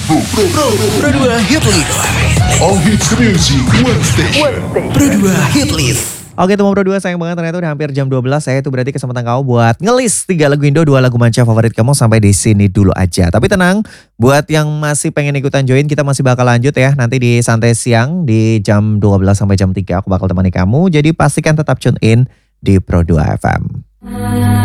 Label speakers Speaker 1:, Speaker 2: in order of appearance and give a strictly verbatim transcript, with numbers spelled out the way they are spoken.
Speaker 1: Pro, Pro, Pro,
Speaker 2: Pro dua Hit List.
Speaker 1: All hits music, one station.
Speaker 2: Pro dua Hit List.
Speaker 3: Oke teman Pro dua, sayang banget ternyata udah hampir jam dua belas. Saya itu berarti kesempatan kamu buat ngelis tiga lagu Indo, dua lagu manca favorit kamu sampai di sini dulu aja. Tapi tenang, buat yang masih pengen ikutan join, kita masih bakal lanjut ya. Nanti di Santai Siang di jam dua belas sampai jam tiga aku bakal temani kamu. Jadi pastikan tetap tune in di Pro dua F M.